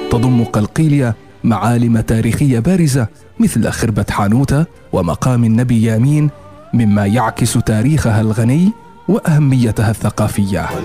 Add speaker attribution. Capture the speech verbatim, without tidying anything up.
Speaker 1: تضم قلقيلية معالم تاريخية بارزة مثل خربة حانوتة ومقام النبي يامين، مما يعكس تاريخها الغني وأهميتها الثقافية.